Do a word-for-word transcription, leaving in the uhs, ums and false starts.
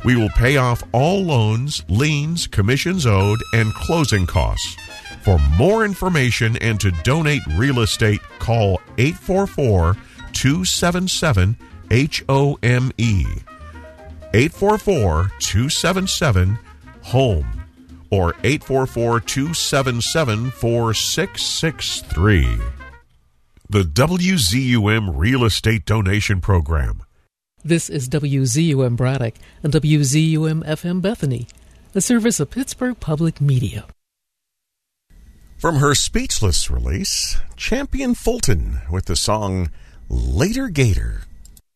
We will pay off all loans, liens, commissions owed, and closing costs. For more information and to donate real estate, call eight four four, two seven seven, H O M E. eight four four, two seven seven, HOME or eight four four, two seven seven, four six six three. The W Z U M Real Estate Donation Program. This is W Z U M Braddock and W Z U M F M Bethany, a service of Pittsburgh Public Media. From her Speechless release, Champion Fulton with the song Later Gator.